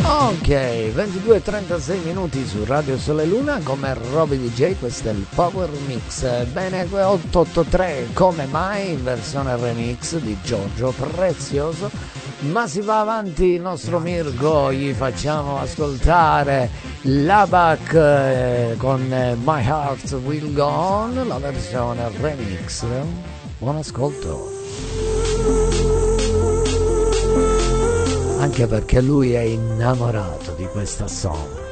Ok, 22:36 minuti su Radio Sole Luna come Roby DJ, questo è il Power Mix. Bene, 883 come mai in versione remix di Giorgio Prezioso, ma si va avanti il nostro Mirko, gli facciamo ascoltare Labak con My Heart Will Go On, la versione remix. Buon ascolto. Anche perché lui è innamorato di questa song.